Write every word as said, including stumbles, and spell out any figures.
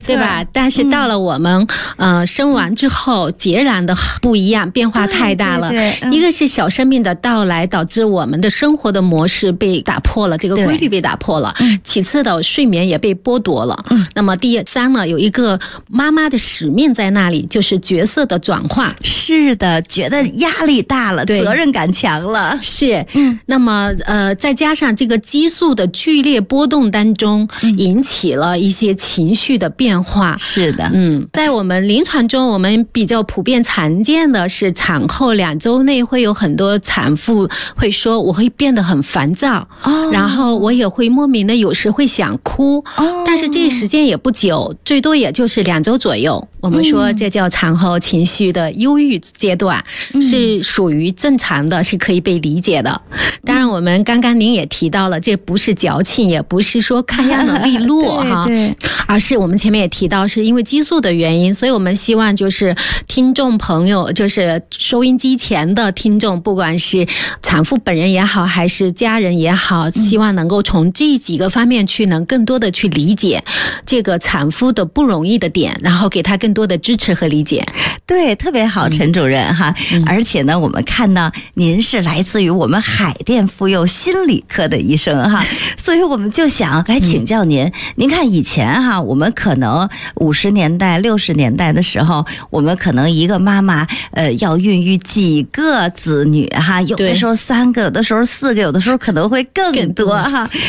对吧？但是到了我们、嗯、呃生完之后，截然的不一样，变化太大了。 对对对嗯、 一个是小生命的到来导致我们的生活的模式被打破了，这个规律被打破了。其次的，睡眠也被剥夺了。嗯、那么第三呢，有一个妈妈的使命在那里，就是角色的转换。 是的，觉得压力大了，责任感强了。 是，嗯，那么呃，再加上这个激素的剧烈波动当中，引起了一些情绪的变化。变化是的， 嗯，在我们临床中，我们比较普遍常见的是产后两周内会有很多产妇会说我会变得很烦躁，哦、然后我也会莫名的有时会想哭，哦、但是这时间也不久，最多也就是两周左右。我们说这叫产后情绪的忧郁阶段，嗯、是属于正常的，是可以被理解的。当然，我们刚刚您也提到了，这不是矫情，也不是说抗压能力弱哈，而是我们前面也提到是因为激素的原因，所以我们希望就是听众朋友，就是收音机前的听众，不管是产妇本人也好，还是家人也好，希望能够从这几个方面去能更多的去理解这个产妇的不容易的点，然后给她更多的支持和理解。 对，特别好，陈主任哈、嗯。而且呢，我们看到您是来自于我们海淀妇幼心理科的医生哈，所以我们就想来请教您。嗯、您看以前哈，我们可能五十年代、六十年代的时候，我们可能一个妈妈呃要孕育几个子女哈，有的时候三个，有的时候四个，有的时候可能会更多哈。